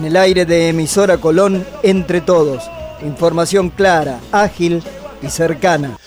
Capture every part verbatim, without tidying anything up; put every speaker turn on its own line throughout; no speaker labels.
En el aire de Emisora Colón, Entre Todos. Información clara, ágil y cercana.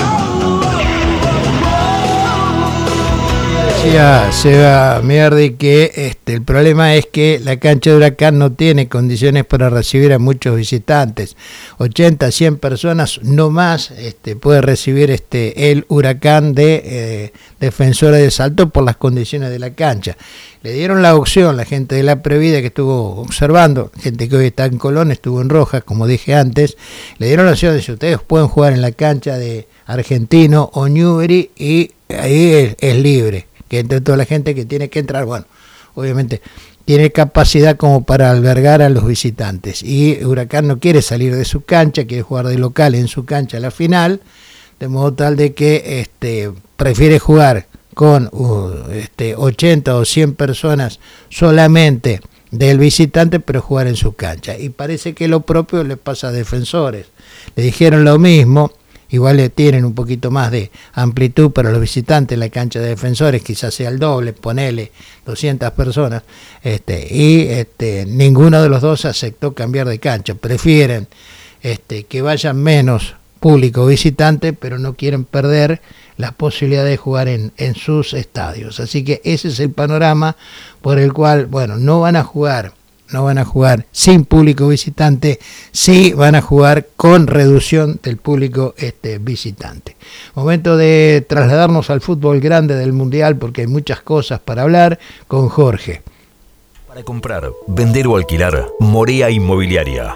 Decía Seba Mierdi que este, el problema es que la cancha de Huracán no tiene condiciones para recibir a muchos visitantes. ochenta, cien personas no más este, puede recibir este, el Huracán de eh, Defensores de Salto por las condiciones de la cancha. Le dieron la opción, la gente de la Previda que estuvo observando, gente que hoy está en Colón, estuvo en Rojas, como dije antes, le dieron la opción de si ustedes pueden jugar en la cancha de Argentino o Newbery y ahí es, es libre. Que entre toda la gente que tiene que entrar, bueno, obviamente tiene capacidad como para albergar a los visitantes. Y Huracán no quiere salir de su cancha, quiere jugar de local en su cancha a la final, de modo tal de que este, prefiere jugar con uh, este, ochenta o cien personas solamente del visitante, pero jugar en su cancha. Y parece que lo propio le pasa a Defensores. Le dijeron lo mismo. Igual le tienen un poquito más de amplitud para los visitantes en la cancha de Defensores, quizás sea el doble, ponele doscientas personas, este, y este, ninguno de los dos aceptó cambiar de cancha, prefieren este, que vayan menos público visitante, pero no quieren perder la posibilidad de jugar en, en sus estadios. Así que ese es el panorama por el cual, bueno, no van a jugar no van a jugar sin público visitante, sí van a jugar con reducción del público este, visitante. Momento de trasladarnos al fútbol grande del Mundial porque hay muchas cosas para hablar con Jorge.
Para comprar, vender o alquilar, Morea Inmobiliaria.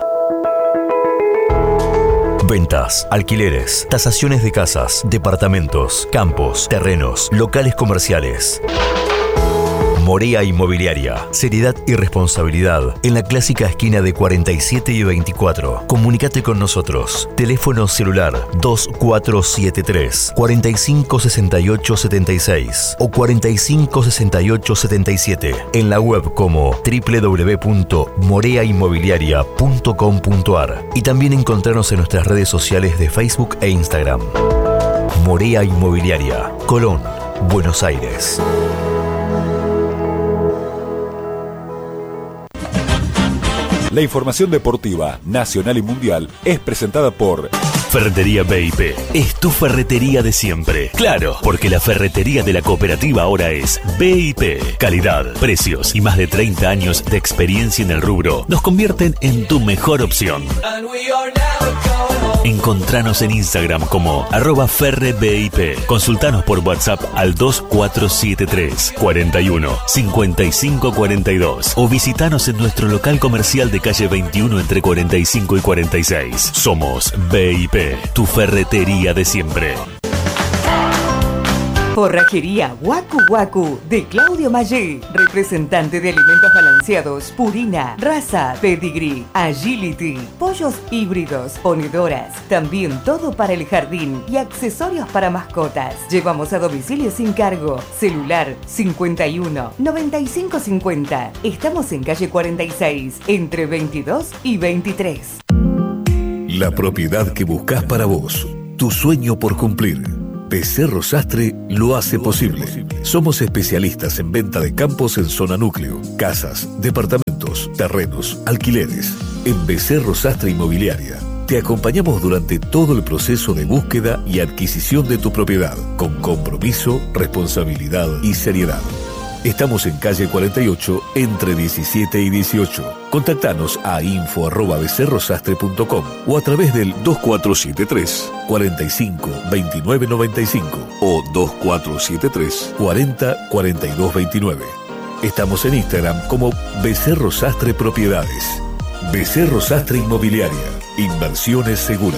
Ventas, alquileres, tasaciones de casas, departamentos, campos, terrenos, locales comerciales. Morea Inmobiliaria, seriedad y responsabilidad en la clásica esquina de cuarenta y siete y veinticuatro. Comunicate con nosotros. Teléfono celular dos cuatro siete tres, cuatro cinco seis ocho siete seis o cuatro cinco seis ocho siete siete. En la web como doble u doble u doble u punto morea inmobiliaria punto com punto a r y también encontrarnos en nuestras redes sociales de Facebook e Instagram. Morea Inmobiliaria, Colón, Buenos Aires.
La información deportiva, nacional y mundial, es presentada por
Ferretería B I P. Es tu ferretería de siempre. Claro, porque la ferretería de la cooperativa ahora es B I P. Calidad, precios y más de treinta años de experiencia en el rubro nos convierten en tu mejor opción. Encontranos en Instagram como arroba ferrebip. Consultanos por WhatsApp al dos cuatro siete tres, cuarenta y uno, cincuenta y cinco cuarenta y dos o visitanos en nuestro local comercial de calle veintiuno entre cuarenta y cinco y cuarenta y seis. Somos B I P, tu ferretería de siempre.
Forrajería Waku Waku de Claudio Maggi, representante de alimentos balanceados, Purina, Raza, Pedigree, Agility, pollos híbridos, ponedoras, también todo para el jardín y accesorios para mascotas. Llevamos a domicilio sin cargo. Celular cincuenta y uno, noventa y cinco cincuenta. Estamos en calle cuarenta y seis, entre veintidós y veintitrés.
La propiedad que buscas para vos, tu sueño por cumplir. Becerro Sastre lo hace posible. Somos especialistas en venta de campos en zona núcleo, casas, departamentos, terrenos, alquileres. En Becerro Sastre Inmobiliaria te acompañamos durante todo el proceso de búsqueda y adquisición de tu propiedad, con compromiso, responsabilidad y seriedad. Estamos en calle cuarenta y ocho, entre diecisiete y dieciocho. Contactanos a info arroba becerrosastre punto com o a través del dos cuatro siete tres, cuarenta y cinco, veintinueve noventa y cinco o dos cuatro siete tres, cuarenta, cuarenta y dos veintinueve. Estamos en Instagram como Becerro Sastre Propiedades. Becerro Sastre Inmobiliaria. Inversiones seguras.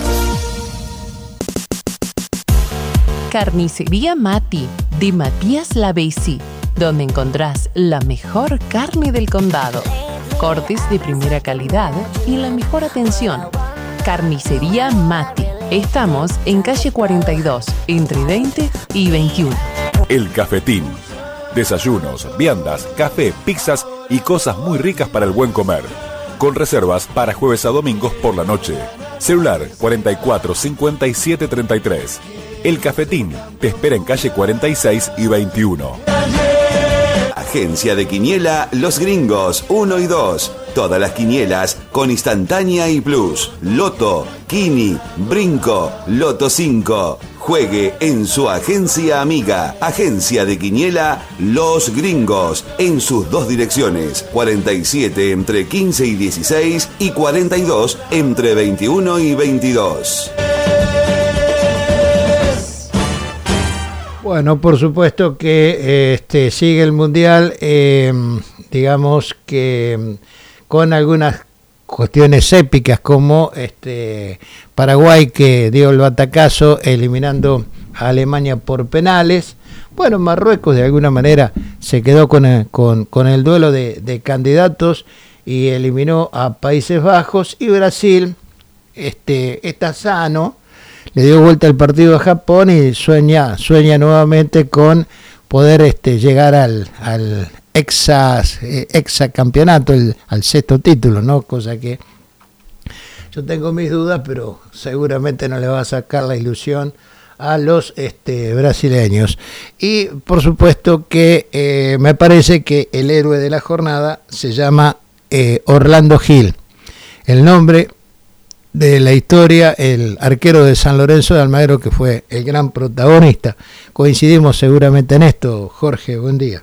Carnicería Mati, de Matías Lavesi, donde encontrás la mejor carne del condado, cortes de primera calidad y la mejor atención. Carnicería Mati. Estamos en calle cuarenta y dos, entre veinte y veintiuno.
El Cafetín. Desayunos, viandas, café, pizzas y cosas muy ricas para el buen comer. Con reservas para jueves a domingos por la noche. Celular cuarenta y cuatro, cincuenta y siete treinta y tres. El Cafetín te espera en calle cuarenta y seis y veintiuno.
Agencia de Quiniela Los Gringos uno y dos. Todas las quinielas con instantánea y plus. Loto, Kini, Brinco, Loto cinco. Juegue en su agencia amiga. Agencia de Quiniela Los Gringos. En sus dos direcciones. cuarenta y siete entre quince y dieciséis y cuarenta y dos entre veintiuno y veintidós.
Bueno, por supuesto que este, sigue el Mundial, eh, digamos que con algunas cuestiones épicas como este Paraguay que dio el batacazo eliminando a Alemania por penales. Bueno, Marruecos de alguna manera se quedó con el, con, con el duelo de, de candidatos y eliminó a Países Bajos, y Brasil este, está sano. Le dio vuelta el partido a Japón y sueña sueña nuevamente con poder este, llegar al, al exa, eh, exacampeonato, el, al sexto título, ¿no? Cosa que yo tengo mis dudas, pero seguramente no le va a sacar la ilusión a los este, brasileños. Y por supuesto que eh, me parece que el héroe de la jornada se llama eh, Orlando Gil. El nombre de la historia, el arquero de San Lorenzo de Almagro, que fue el gran protagonista. Coincidimos seguramente en esto. Jorge, buen día.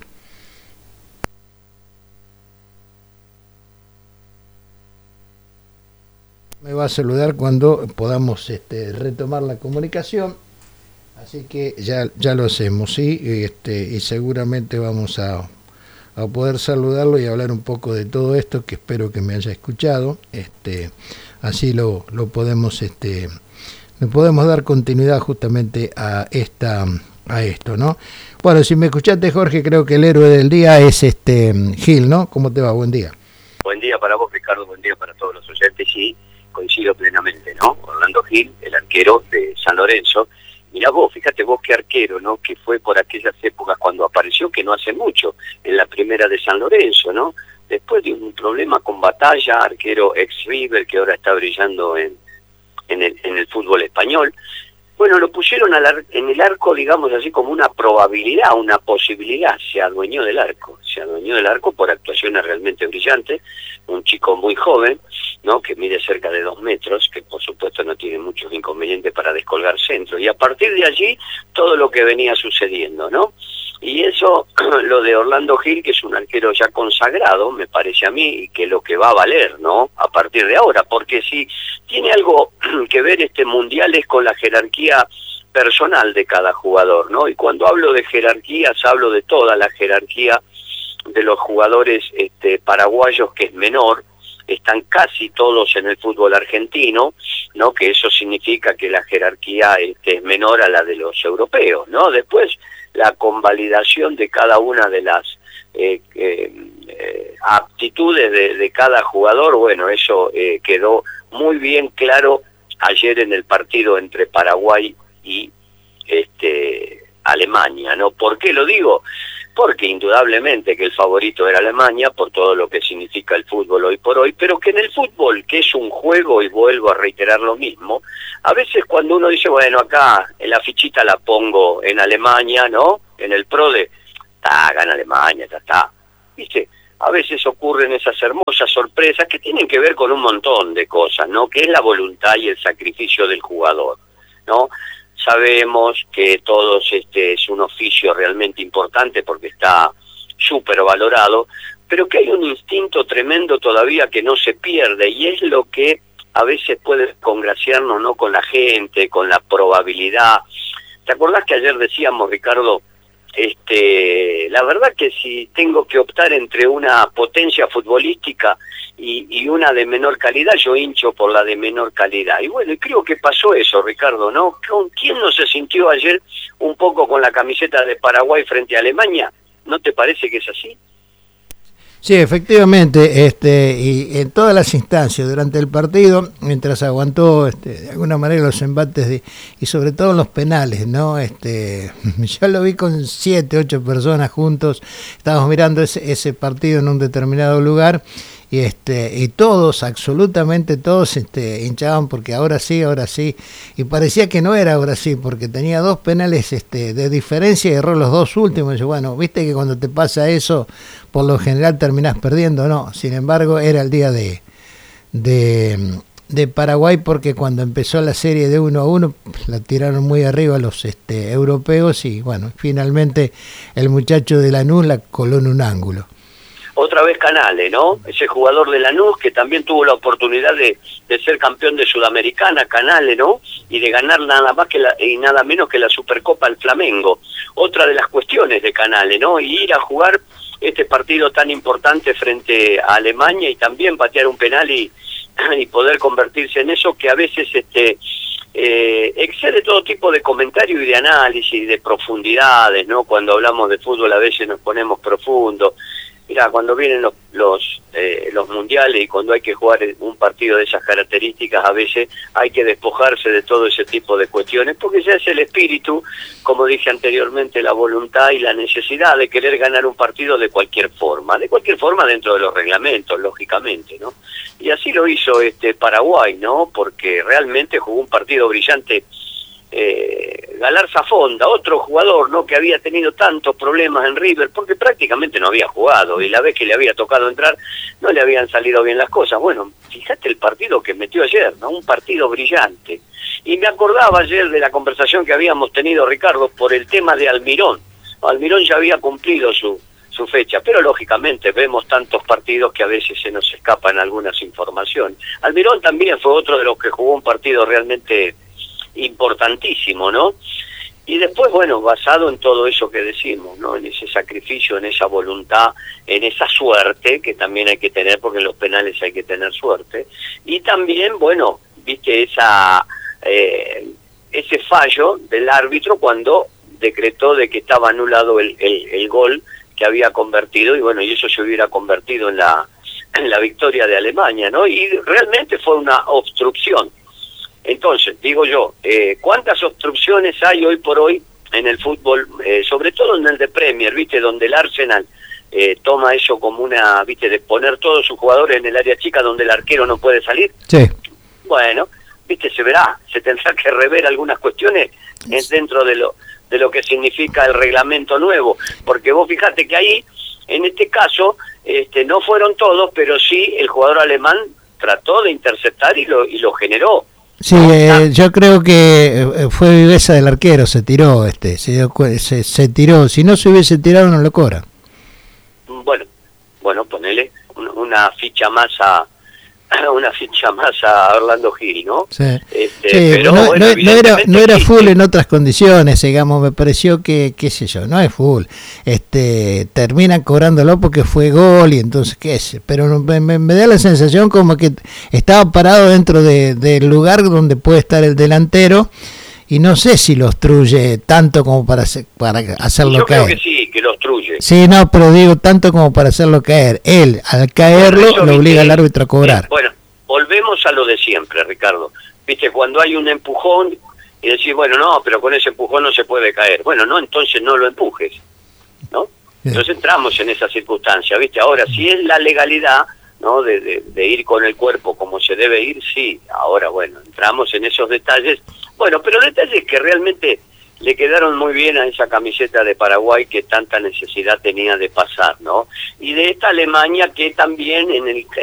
Me va a saludar cuando podamos este, retomar la comunicación, así que ya, ya lo hacemos, ¿sí? Este, y seguramente vamos a, a poder saludarlo y hablar un poco de todo esto, que espero que me haya escuchado. Este, así lo, lo podemos este le podemos dar continuidad justamente a esta a esto, ¿no? Bueno, si me escuchaste, Jorge, creo que el héroe del día es este Gil, ¿no? ¿Cómo te va? Buen día.
Buen día para vos, Ricardo, buen día para todos los oyentes. Sí, coincido plenamente, ¿no? Orlando Gil, el arquero de San Lorenzo. Mirá vos, fíjate vos qué arquero, ¿no? Que fue por aquellas épocas cuando apareció, que no hace mucho, en la primera de San Lorenzo, ¿no? Después de un problema con Batalla, arquero ex-River, que ahora está brillando en, en, el, en el fútbol español. Bueno, lo pusieron al ar- en el arco, digamos así, como una probabilidad, una posibilidad. Se adueñó del arco, se adueñó del arco por actuaciones realmente brillantes. Un chico muy joven, ¿no? Que mide cerca de dos metros, que por supuesto no tiene muchos inconvenientes para descolgar centro. Y a partir de allí, todo lo que venía sucediendo, ¿no? Y eso, lo de Orlando Gil, que es un arquero ya consagrado, me parece a mí, y que lo que va a valer, ¿no? A partir de ahora, porque si tiene algo que ver este mundial es con la jerarquía personal de cada jugador, ¿no? Y cuando hablo de jerarquías, hablo de toda la jerarquía de los jugadores este, paraguayos, que es menor. Están casi todos en el fútbol argentino, ¿no? Que eso significa que la jerarquía este, es menor a la de los europeos, ¿no? Después, la convalidación de cada una de las eh, eh, eh, aptitudes de, de cada jugador, bueno, eso eh, quedó muy bien claro ayer en el partido entre Paraguay y este, Alemania, ¿no? ¿Por qué lo digo? Porque indudablemente que el favorito era Alemania, por todo lo que significa el fútbol hoy por hoy, pero que en el fútbol, que es un juego, y vuelvo a reiterar lo mismo, a veces cuando uno dice, bueno, acá en la fichita la pongo en Alemania, ¿no? En el pro de, está, gana Alemania, ya está. ¿Viste? A veces ocurren esas hermosas sorpresas que tienen que ver con un montón de cosas, ¿no? Que es la voluntad y el sacrificio del jugador, ¿no? Sabemos que todos este es un oficio realmente importante porque está súper valorado, pero que hay un instinto tremendo todavía que no se pierde, y es lo que a veces puede congraciarnos, ¿no? Con la gente, con la probabilidad. ¿Te acordás que ayer decíamos, Ricardo, este, la verdad que si tengo que optar entre una potencia futbolística y, y una de menor calidad, yo hincho por la de menor calidad? Y bueno, y creo que pasó eso, Ricardo, ¿no? ¿Quién no se sintió ayer un poco con la camiseta de Paraguay frente a Alemania? ¿No te parece que es así?
Sí, efectivamente, este, y en todas las instancias durante el partido, mientras aguantó este, de alguna manera los embates de, y sobre todo los penales, ¿no? Este, yo lo vi con siete, ocho personas juntos, estábamos mirando ese, ese partido en un determinado lugar, y este y todos, absolutamente todos, este, hinchaban porque ahora sí, ahora sí, y parecía que no era ahora sí, porque tenía dos penales este, de diferencia y erró los dos últimos. Y bueno, viste que cuando te pasa eso, por lo general terminás perdiendo, no, sin embargo era el día de de de Paraguay, porque cuando empezó la serie de uno a uno la tiraron muy arriba los este, europeos, y bueno, finalmente el muchacho de Lanús la coló en un ángulo.
Otra vez Canale, ¿no? Ese jugador de Lanús que también tuvo la oportunidad de, de ser campeón de Sudamericana, Canale, ¿no? Y de ganar nada más que la, y nada menos que la Supercopa al Flamengo. Otra de las cuestiones de Canale, ¿no? Y ir a jugar este partido tan importante frente a Alemania y también patear un penal y y poder convertirse en eso que a veces este eh, excede todo tipo de comentario y de análisis y de profundidades, ¿no? Cuando hablamos de fútbol a veces nos ponemos profundos. Mira, cuando vienen los los, eh, los mundiales y cuando hay que jugar un partido de esas características, a veces hay que despojarse de todo ese tipo de cuestiones, porque ya es el espíritu, como dije anteriormente, la voluntad y la necesidad de querer ganar un partido de cualquier forma, de cualquier forma dentro de los reglamentos, lógicamente, ¿no? Y así lo hizo este Paraguay, ¿no? Porque realmente jugó un partido brillante. Eh, Galarza Fonda, otro jugador, ¿no? Que había tenido tantos problemas en River porque prácticamente no había jugado y la vez que le había tocado entrar no le habían salido bien las cosas. Bueno, fíjate el partido que metió ayer, ¿no? Un partido brillante. Y me acordaba ayer de la conversación que habíamos tenido, Ricardo, por el tema de Almirón. Almirón ya había cumplido su su fecha, pero lógicamente vemos tantos partidos que a veces se nos escapan algunas informaciones. Almirón también fue otro de los que jugó un partido realmente importantísimo, ¿no? Y después, bueno, basado en todo eso que decimos, ¿no? En ese sacrificio, en esa voluntad, en esa suerte que también hay que tener, porque en los penales hay que tener suerte, y también, bueno, viste esa eh, ese fallo del árbitro cuando decretó de que estaba anulado el, el, el gol que había convertido, y bueno, y eso se hubiera convertido en la en la victoria de Alemania, ¿no? Y realmente fue una obstrucción. Entonces, digo yo, eh, ¿cuántas obstrucciones hay hoy por hoy en el fútbol, eh, sobre todo en el de Premier, viste, donde el Arsenal eh, toma eso como una, viste, de poner todos sus jugadores en el área chica donde el arquero no puede salir?
Sí.
Bueno, viste, se verá, se tendrá que rever algunas cuestiones eh, dentro de lo de lo que significa el reglamento nuevo, porque vos fijate que ahí, en este caso, este, no fueron todos, pero sí el jugador alemán trató de interceptar y lo y lo generó.
Sí, eh, yo creo que fue viveza del arquero, se tiró, este, se, dio, se, se tiró. Si no se hubiese tirado, no lo cobra.
Bueno, bueno, ponele una ficha más a una ficha más a Orlando Gil, ¿no?
Sí,
este,
sí
pero,
no,
bueno,
no, no era no era
sí,
full
sí.
En otras condiciones, digamos, me pareció que, qué sé yo, no es full. Este, terminan cobrándolo porque fue gol y entonces, qué sé, pero me, me, me da la sensación como que estaba parado dentro de, del lugar donde puede estar el delantero y no sé si lo obstruye tanto como para, hacer, para hacerlo
yo
caer.
Yo creo que sí, que lo obstruye.
Sí, no, pero digo tanto como para hacerlo caer. Él, al caerlo,
bueno,
lo obliga
viste,
al árbitro a cobrar.
Eh, bueno, volvemos a lo de siempre, Ricardo. Viste, cuando hay un empujón y decís, bueno, no, pero con ese empujón no se puede caer. Bueno, no, entonces no lo empujes, ¿no? Bien. Entonces entramos en esa circunstancia, ¿viste? Ahora, si es la legalidad, ¿no? De, de, de ir con el cuerpo como se debe ir, sí. Ahora, bueno, entramos en esos detalles. Bueno, pero detalles que realmente le quedaron muy bien a esa camiseta de Paraguay que tanta necesidad tenía de pasar, ¿no? Y de esta Alemania que también en el